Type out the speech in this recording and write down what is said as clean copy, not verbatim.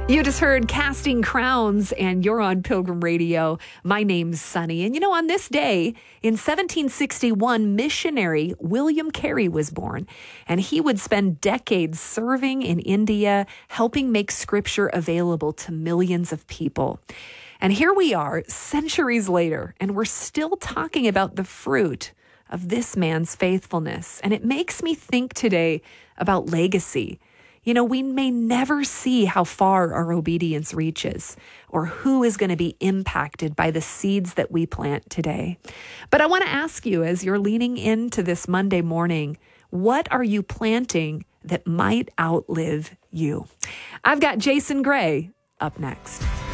You just heard Casting Crowns, and you're on Pilgrim Radio. My name's Sunny. And on this day in 1761, missionary William Carey was born. And he would spend decades serving in India, helping make scripture available to millions of people. And here we are, centuries later, and we're still talking about the fruit of this man's faithfulness. And it makes me think today about legacy. We may never see how far our obedience reaches or who is going to be impacted by the seeds that we plant today. But I want to ask you, as you're leaning into this Monday morning, what are you planting that might outlive you? I've got Jason Gray up next.